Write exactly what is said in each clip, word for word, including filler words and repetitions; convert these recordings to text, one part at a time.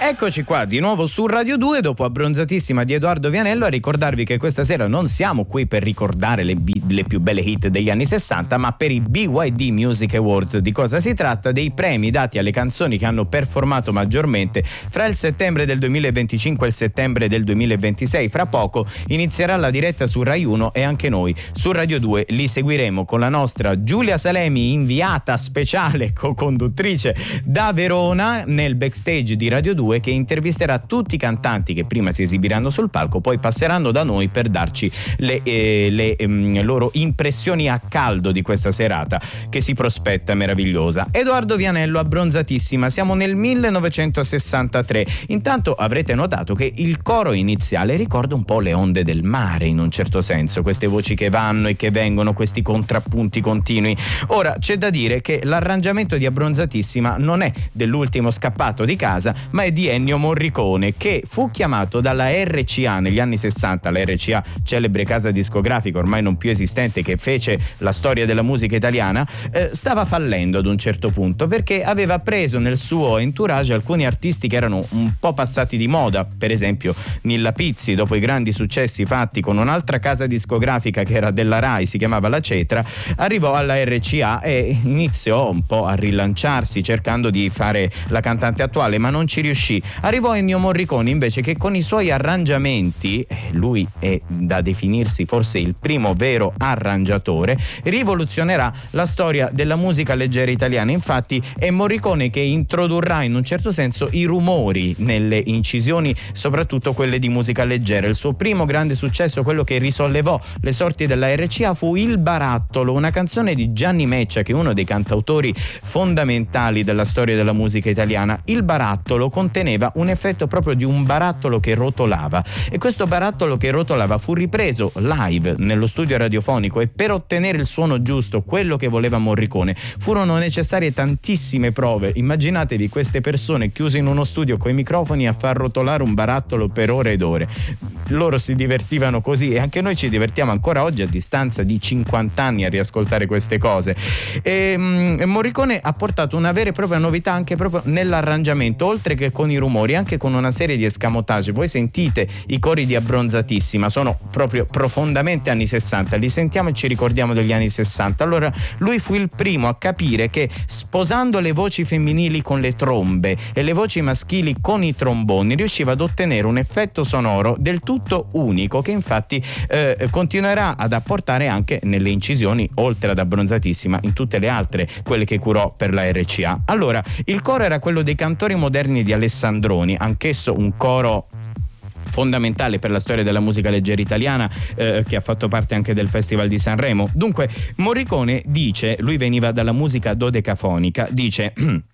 Eccoci qua di nuovo su Radio due dopo Abbronzatissima di Edoardo Vianello, a ricordarvi che questa sera non siamo qui per ricordare le, b- le più belle hit degli anni sessanta, ma per i B Y D Music Awards. Di cosa si tratta? Dei premi dati alle canzoni che hanno performato maggiormente fra il settembre del duemilaventicinque e il settembre del duemilaventisei. Fra poco inizierà la diretta su Rai uno e anche noi su Radio due li seguiremo con la nostra Giulia Salemi, inviata speciale co-conduttrice da Verona nel backstage di Radio due, che intervisterà tutti i cantanti che prima si esibiranno sul palco, poi passeranno da noi per darci le, eh, le ehm, loro impressioni a caldo di questa serata che si prospetta meravigliosa. Edoardo Vianello, Abbronzatissima, siamo nel millenovecentosessantatré. Intanto avrete notato che il coro iniziale ricorda un po' le onde del mare, in un certo senso, queste voci che vanno e che vengono, questi contrappunti continui. Ora c'è da dire che l'arrangiamento di Abbronzatissima non è dell'ultimo scappato di casa, ma è di Ennio Morricone, che fu chiamato dalla R C A negli anni sessanta, la R C A, celebre casa discografica ormai non più esistente che fece la storia della musica italiana, eh, stava fallendo ad un certo punto, perché aveva preso nel suo entourage alcuni artisti che erano un po' passati di moda. Per esempio Nilla Pizzi, dopo i grandi successi fatti con un'altra casa discografica che era della Rai, si chiamava La Cetra, arrivò alla R C A e iniziò un po' a rilanciarsi cercando di fare la cantante attuale, ma non ci riuscì. Arrivò Ennio Morricone invece, che con i suoi arrangiamenti, lui è da definirsi forse il primo vero arrangiatore, rivoluzionerà la storia della musica leggera italiana. Infatti è Morricone che introdurrà in un certo senso i rumori nelle incisioni, soprattutto quelle di musica leggera. Il suo primo grande successo, quello che risollevò le sorti della R C A, fu Il Barattolo, una canzone di Gianni Meccia, che è uno dei cantautori fondamentali della storia della musica italiana. Il Barattolo conteneva un effetto proprio di un barattolo che rotolava, e questo barattolo che rotolava fu ripreso live nello studio radiofonico, e per ottenere il suono giusto, quello che voleva Morricone, furono necessarie tantissime prove. Immaginatevi queste persone chiuse in uno studio coi microfoni a far rotolare un barattolo per ore ed ore. Loro si divertivano così, e anche noi ci divertiamo ancora oggi a distanza di cinquanta anni a riascoltare queste cose. E, um, Morricone ha portato una vera e propria novità anche proprio nell'arrangiamento, oltre che con i rumori, anche con una serie di escamotage. Voi sentite i cori di Abbronzatissima, sono proprio profondamente anni sessanta, li sentiamo e ci ricordiamo degli anni sessanta. Allora lui fu il primo a capire che sposando le voci femminili con le trombe e le voci maschili con i tromboni riusciva ad ottenere un effetto sonoro del tutto unico, che infatti eh, continuerà ad apportare anche nelle incisioni, oltre ad Abbronzatissima, in tutte le altre, quelle che curò per la R C A. Allora il coro era quello dei Cantori Moderni di Alessandroni, anch'esso un coro fondamentale per la storia della musica leggera italiana, eh, che ha fatto parte anche del Festival di Sanremo. Dunque Morricone dice, lui veniva dalla musica dodecafonica, dice: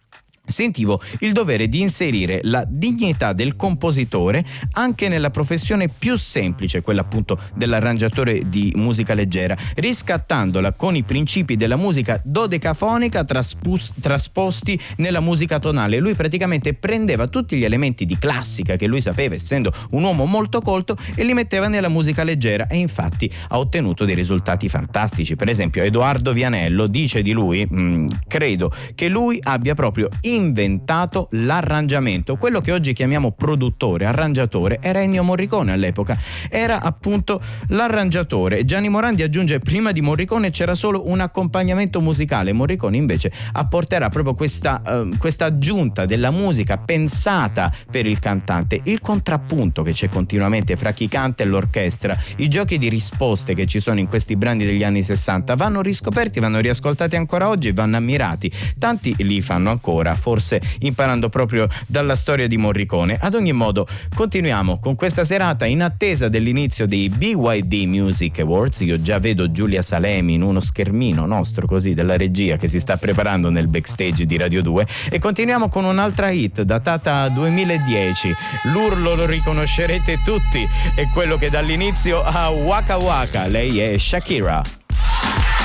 sentivo il dovere di inserire la dignità del compositore anche nella professione più semplice, quella appunto dell'arrangiatore di musica leggera, riscattandola con i principi della musica dodecafonica traspus- trasposti nella musica tonale. Lui praticamente prendeva tutti gli elementi di classica che lui sapeva, essendo un uomo molto colto, e li metteva nella musica leggera, e infatti ha ottenuto dei risultati fantastici. Per esempio Edoardo Vianello dice di lui, mh, credo che lui abbia proprio inventato l'arrangiamento. Quello che oggi chiamiamo produttore, arrangiatore, era Ennio Morricone all'epoca, era appunto l'arrangiatore. Gianni Morandi aggiunge: prima di Morricone c'era solo un accompagnamento musicale, Morricone invece apporterà proprio questa, uh, questa aggiunta della musica pensata per il cantante, il contrappunto che c'è continuamente fra chi canta e l'orchestra, i giochi di risposte che ci sono in questi brani degli anni sessanta vanno riscoperti, vanno riascoltati ancora oggi e vanno ammirati. Tanti li fanno ancora, forse imparando proprio dalla storia di Morricone. Ad ogni modo continuiamo con questa serata in attesa dell'inizio dei B Y D Music Awards. Io già vedo Giulia Salemi in uno schermino nostro così della regia che si sta preparando nel backstage di Radio due, e continuiamo con un'altra hit datata duemiladieci. L'urlo lo riconoscerete tutti, è quello che dall'inizio a Waka Waka. Lei è Shakira.